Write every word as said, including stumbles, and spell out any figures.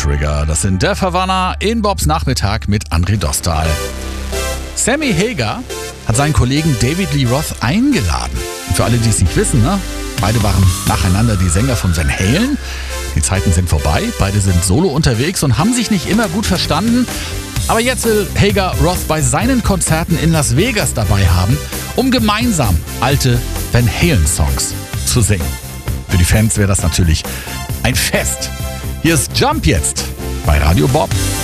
Trigger. Das sind der Havana in Bobs Nachmittag mit André Dostal. Sammy Hagar hat seinen Kollegen David Lee Roth eingeladen. Und für alle, die es nicht wissen, ne? Beide waren nacheinander die Sänger von Van Halen. Die Zeiten sind vorbei, beide sind solo unterwegs und haben sich nicht immer gut verstanden. Aber jetzt will Hagar Roth bei seinen Konzerten in Las Vegas dabei haben, um gemeinsam alte Van Halen-Songs zu singen. Für die Fans wäre das natürlich ein Fest. Hier ist Jump jetzt bei Radio Bob.